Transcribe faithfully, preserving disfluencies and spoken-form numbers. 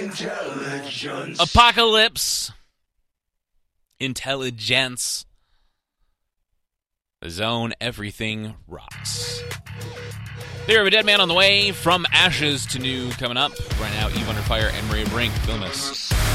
Intelligence. Apocalypse. Intelligence. The Zone, everything rocks. There of a Dead Man on the way, From Ashes to New coming up. Right now, Eve Under Fire and Ray Brink. Film us.